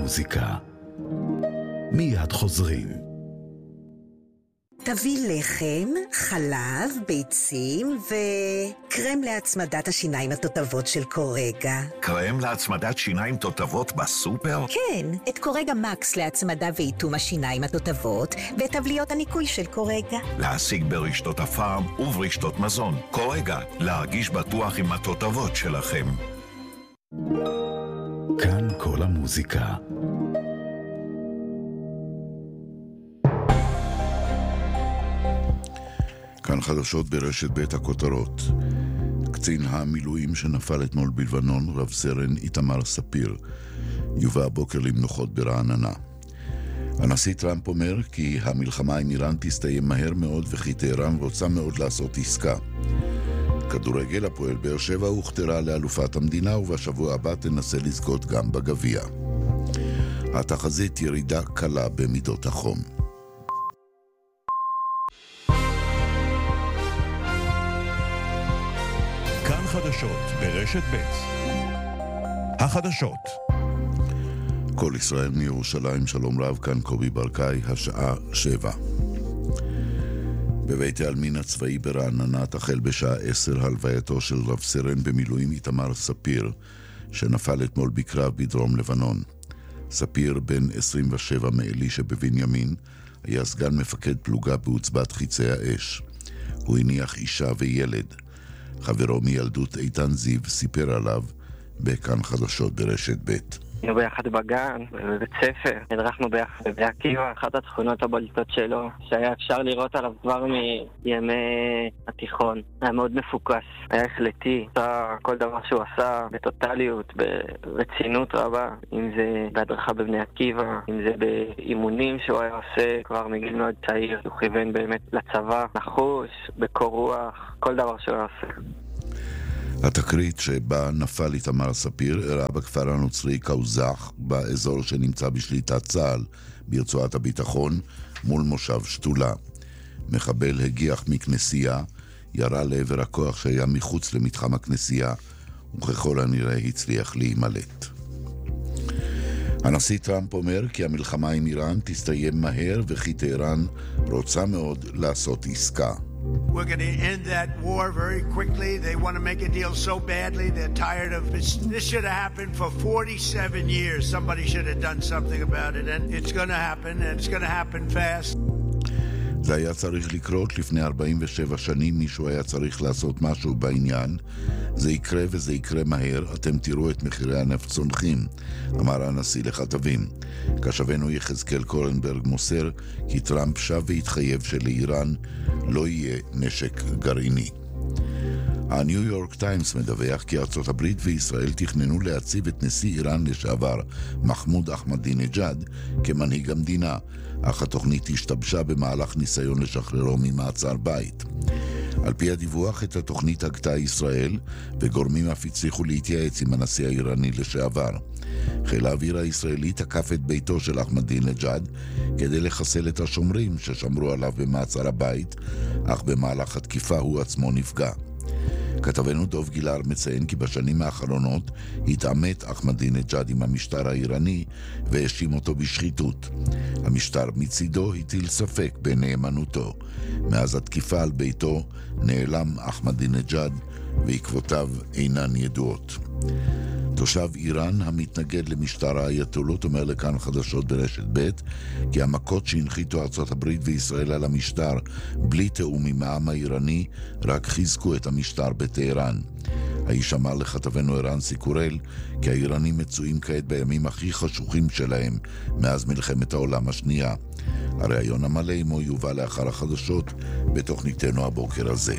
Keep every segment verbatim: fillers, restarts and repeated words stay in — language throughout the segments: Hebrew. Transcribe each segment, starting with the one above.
המוזיקה. מיד חוזרים. תביא לחם, חלב, ביצים וקרם להצמדת השיניים התותבות של קורגה. קרם להצמדת שיניים תותבות בסופר? כן, את קורגה מקס להצמדה ואיתום השיניים התותבות ואת תבליות הניקוי של קורגה. להשיג ברשתות הפארם וברשתות מזון. קורגה, להרגיש בטוח עם התותבות שלכם. כאן כל המוזיקה. כאן חדשות ברשת בית הכותרות. קצין המילואים שנפל אתמול בלבנון, רב סרן איתמר ספיר, יובא הבוקר למנוחות ברעננה. הנשיא טראמפ אומר כי המלחמה עם איראן תסתיים מהר מאוד וכי טהרן רוצה מאוד לעשות עסקה. כדורגל, הפועל באר שבע הוכתרה לאלופת המדינה ובשבוע הבא תנסה לזכות גם בגביע. התחזית ירידה קלה במידות החום. כאן חדשות ברשת ב'. החדשות. כל ישראל מירושלים, שלום רב, כאן קובי ברקאי, השעה שבע. בבית העלמין הצבאי ברעננה תחל בשעה עשר הלווייתו של רב סרן במילואים איתמר ספיר, שנפל אתמול בקרב בדרום לבנון. ספיר, בן עשרים ושבע מאלי שבבנימין, היה סגן מפקד פלוגה בעוצבת חיצי האש. הוא הניח אישה וילד. חברו מילדות איתן זיו סיפר עליו בכאן חדשות ברשת ב'. היינו ביחד בגן, בבית ספר, הדרכנו ביחד בבני עקיבא. אחת התכונות הבולטות שלו, שהיה אפשר לראות עליו כבר מימי התיכון, היה מאוד מפוקס, היה החלטי, כל דבר שהוא עשה בטוטליות, ברצינות רבה, אם זה בהדרכה בבני עקיבא, אם זה באימונים שהוא היה עושה כבר מגיל מאוד צעיר, הוא כיוון באמת לצבא, נחוש, בקור רוח, כל דבר שהוא עושה. התקרית שבה נפל איתמר ספיר אירעה בכפר הנוצרי קאוזח, באזור שנמצא בשליטת צה"ל ברצועת הביטחון מול מושב שתולה. מחבל הגיח מכנסייה, ירה לעבר הכוח שהיה מחוץ למתחם הכנסייה, וככל הנראה הצליח להימלט. הנשיא טראמפ אומר כי המלחמה עם איראן תסתיים מהר וכי טהרן רוצה מאוד לעשות עסקה. We're going to end that war very quickly. They want to make a deal so badly. They're tired of this. This should have happened for forty-seven years. Somebody should have done something about it. And it's going to happen. And it's going to happen fast. זה היה צריך לקרות לפני ארבעים ושבע שנים. מישהו היה צריך לעשות משהו בעניין. זה יקרה וזה יקרה מהר. אתם תראו את מחירי הנפט צונחים, אמר הנשיא לכתבים. כשבנו יחזקאל קורנברג מוסר כי טראמפ שב והתחייב שלאיראן לא יהיה נשק גרעיני. הניו יורק טיימס מדווח כי ארצות הברית וישראל תכננו להציב את נשיא איראן לשעבר מחמוד אחמדינג'אד כמנהיג המדינה, אך התוכנית השתבשה במהלך ניסיון לשחררו ממעצר בית. על פי הדיווח, את התוכנית הגתה ישראל, וגורמים אף הצליחו להתייעץ עם הנשיא האיראני לשעבר. חיל האוויר הישראלי תקף את ביתו של אחמדינג'אד כדי לחסל את השומרים ששמרו עליו במעצר הבית, אך במהלך התקיפה הוא עצמו נפגע. כתבנו דוב גילהר מציין כי בשנים האחרונות התעמת אחמדינג'אד עם המשטר האיראני והאשים אותו בשחיתות. המשטר מצידו הטיל ספק בנאמנותו. מאז התקיפה על ביתו נעלם אחמדינג'אד ועקבותיו אינן ידועות. תושב איראן המתנגד למשטר האייתולות אומר לכאן חדשות ברשת ב' כי המכות שהנחיתו ארצות הברית וישראל על המשטר בלי תאום עם העם האיראני רק חיזקו את המשטר בטהרן. האיש אמר לכתבנו ערן סיקורל כי האיראנים מצויים כעת בימים הכי חשוכים שלהם מאז מלחמת העולם השנייה. הראיון המלא עמו יובא לאחר החדשות בתוכניתנו הבוקר הזה.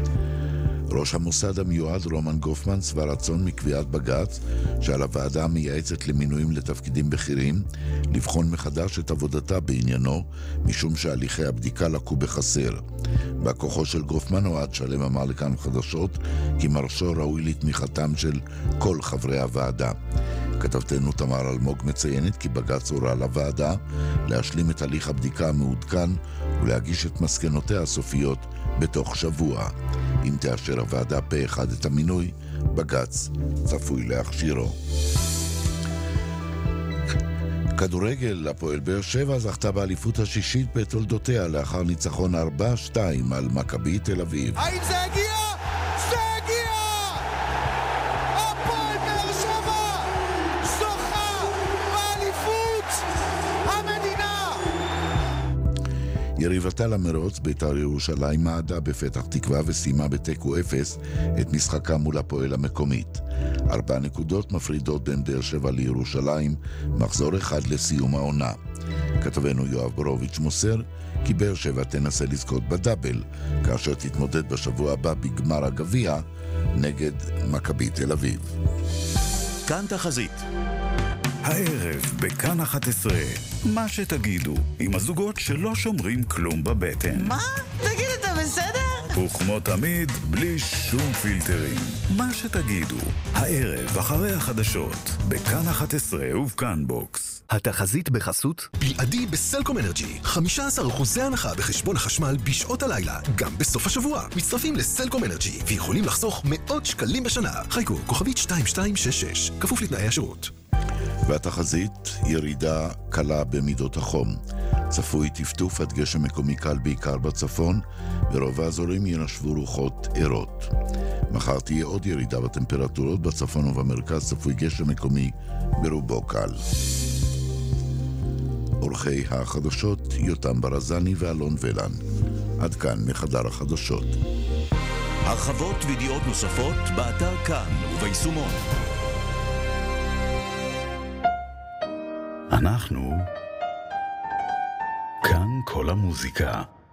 ראש המוסד המיועד רומן גופמן שבע רצון מקביעת בג"ץ שעל הוועדה המייעצת למינויים לתפקידים בכירים לבחון מחדש את עבודתה בעניינו, משום שהליכי הבדיקה לקו בחסר. בכוחו של גופמן אוהד שלם אמר לכאן חדשות כי מרשו ראוי לתמיכתם של כל חברי הוועדה. כתבתנו תמר אלמוג מציינת כי בג"ץ הורה לוועדה להשלים את הליך הבדיקה המעודכן ולהגיש את מסקנותיה הסופיות בתוך שבוע. אם תאשר הוועדה פה אחד את המינוי, בג"ץ צפוי להכשירו. כדורגל, הפועל באר שבע זכתה באליפות השישית בתולדותיה לאחר ניצחון ארבע שתיים על מכבי תל אביב. האם זה הגיע? זה הגיע! הפועל באר שבע זוכה באליפות המדינה! יריבתה למרוץ בית"ר ירושלים מעדה בפתח תקווה וסיימה בתיקו אפס את משחקה מול הפועל המקומית. ארבע נקודות מפרידות בין באר שבע לירושלים, מחזור אחד לסיום העונה. כתבנו יואב בורוביץ' מוסר כי באר שבע תנסה לזכות בדאבל, כאשר תתמודד בשבוע הבא בגמר הגביע נגד מכבי תל אביב. כאן תחזית. הערב בכאן אחת עשרה, מה שתגידו, עם הזוגות שלא שומרים כלום בבטן. מה? תגיד, אתה בסדר? וכמו תמיד, בלי שום פילטרים. מה שתגידו, הערב אחרי החדשות, בכאן אחת עשרה ובכאן בוקס. התחזית בחסות בלעדי בסלקום אנרג'י, חמישה עשר אחוז הנחה בחשבון החשמל בשעות הלילה, גם בסוף השבוע. מצטרפים לסלקום אנרג'י ויכולים לחסוך מאות שקלים בשנה. חיכו, כוכבית שתיים שתיים שש שש, כפוף לתנאי השירות. והתחזית, ירידה קלה במידות החום. צפוי טפטוף עד גשם מקומי קל בעיקר בצפון, ברוב האזורים ינשבו רוחות ערות. מחר תהיה עוד ירידה בטמפרטורות בצפון ובמרכז, צפוי גשם מקומי ברובו קל. עורכי החדשות יותם ברזני ואלון ולן. עד כאן מחדר החדשות. הרחבות וידיעות נוספות באתר כאן וביישומון. אנחנו כאן כל המוזיקה.